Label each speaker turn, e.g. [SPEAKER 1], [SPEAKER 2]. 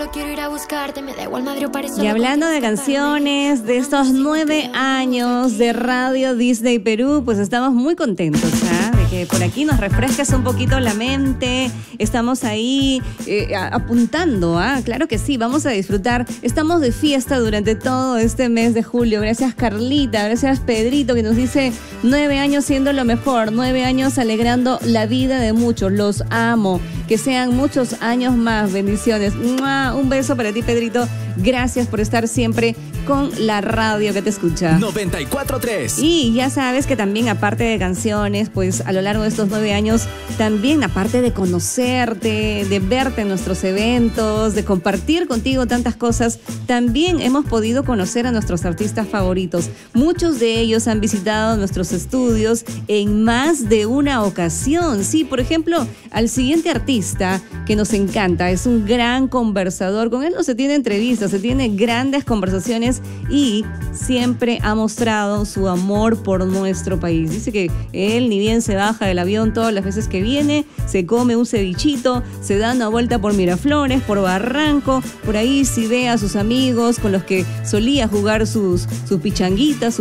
[SPEAKER 1] Quiero ir a buscarte, me da igual Madrid o París.
[SPEAKER 2] Y hablando de canciones, de estos 9 años de Radio Disney Perú, pues estamos muy contentos, ¿ah? De que por aquí nos refresques un poquito la mente. Estamos ahí apuntando, ¿ah? Claro que sí, vamos a disfrutar. Estamos de fiesta durante todo este mes de julio. Gracias Carlita, gracias Pedrito, que nos dice 9 años siendo lo mejor, 9 años alegrando la vida de muchos. Los amo. Que sean muchos años más. Bendiciones. ¡Mua! Un beso para ti, Pedrito. Gracias por estar siempre con la radio que te escucha.
[SPEAKER 3] 94.3.
[SPEAKER 2] Y ya sabes que también, aparte de canciones, pues a lo largo de estos 9 años, también aparte de conocerte, de verte en nuestros eventos, de compartir contigo tantas cosas, también hemos podido conocer a nuestros artistas favoritos. Muchos de ellos han visitado nuestros estudios en más de una ocasión. Sí, por ejemplo, al siguiente artista que nos encanta, es un gran conversador. Con él no se tiene entrevistas, se tiene grandes conversaciones y siempre ha mostrado su amor por nuestro país. Dice que él ni bien se baja del avión todas las veces que viene, se come un cevichito, se da una vuelta por Miraflores, por Barranco, por ahí si ve a sus amigos con los que solía jugar sus pichanguitas,